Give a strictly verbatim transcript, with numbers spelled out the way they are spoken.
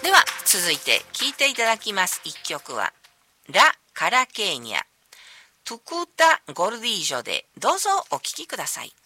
では続いて聴いていただきます一曲はラ・カラケーニャトゥクタ・ゴルディージョでどうぞお聴きください。